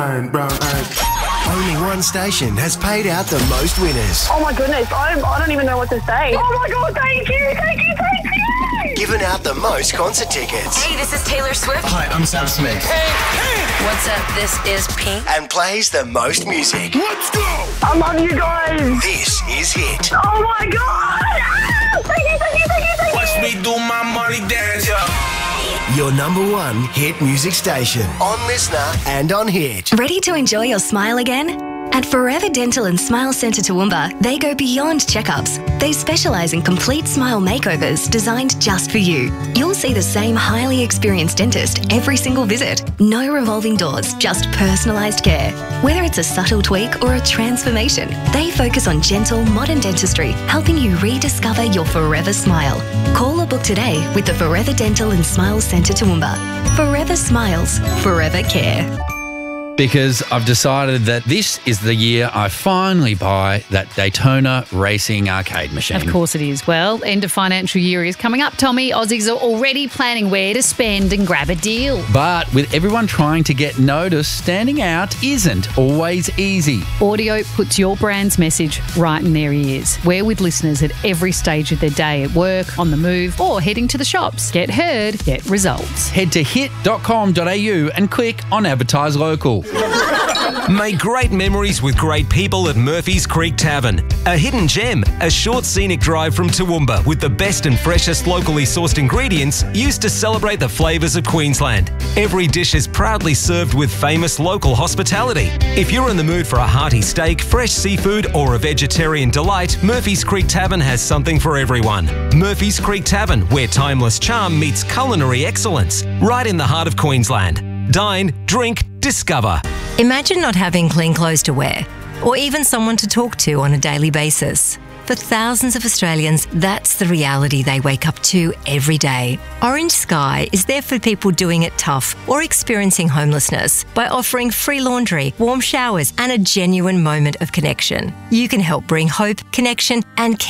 brown eyes. Only one station has paid out the most winners. Oh my goodness, I don't even know what to say. Oh my God, thank you. Given out the most concert tickets. Hey, this is Taylor Swift. Hi, I'm Sam Smith. Hey! What's up? This is Pink. And plays the most music. Let's go! I love you guys. This is Hit. Oh my God. Thank you. Watch me do my money dance, Your number one hit music station. On Listener and on Hit. Ready to enjoy your smile again? At Forever Dental and Smile Centre Toowoomba, they go beyond checkups. They specialise in complete smile makeovers designed just for you. You'll see the same highly experienced dentist every single visit. No revolving doors, just personalised care. Whether it's a subtle tweak or a transformation, they focus on gentle, modern dentistry, helping you rediscover your forever smile. Call or book today with the Forever Dental and Smile Centre Toowoomba. Forever Smiles, Forever Care. Because I've decided that this is the year I finally buy that Daytona Racing arcade machine. Of course it is. Well, end of financial year is coming up, Tommy. Aussies are already planning where to spend and grab a deal. But with everyone trying to get noticed, standing out isn't always easy. Audio puts your brand's message right in their ears. We're with listeners at every stage of their day, at work, on the move, or heading to the shops. Get heard, get results. Head to hit.com.au and click on Advertise Local. Make great memories with great people at Murphy's Creek Tavern. A hidden gem, a short scenic drive from Toowoomba with the best and freshest locally sourced ingredients used to celebrate the flavours of Queensland. Every dish is proudly served with famous local hospitality. If you're in the mood for a hearty steak, fresh seafood or a vegetarian delight, Murphy's Creek Tavern has something for everyone. Murphy's Creek Tavern, where timeless charm meets culinary excellence. Right in the heart of Queensland. Dine, drink, discover. Imagine not having clean clothes to wear, or even someone to talk to on a daily basis. For thousands of Australians, that's the reality they wake up to every day. Orange Sky is there for people doing it tough or experiencing homelessness by offering free laundry, warm showers, and a genuine moment of connection. You can help bring hope, connection, and care